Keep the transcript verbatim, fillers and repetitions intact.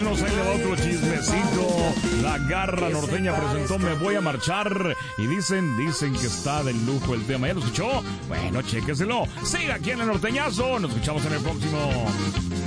paisanos, ahí le va otro chismecito. La Garra Norteña presentó Me Voy a Marchar. Y dicen, dicen que está de lujo el tema. ¿Ya lo escuchó? Bueno, chéqueselo. Siga aquí en el Norteñazo. Nos escuchamos en el próximo.